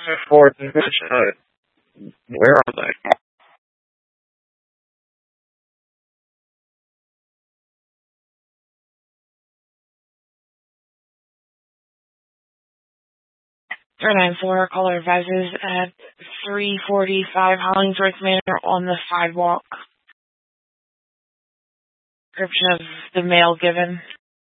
Fourth and Fitch, where are they? 394, caller advises at 345 Hollingsworth Manor on the sidewalk. Description of the mail given.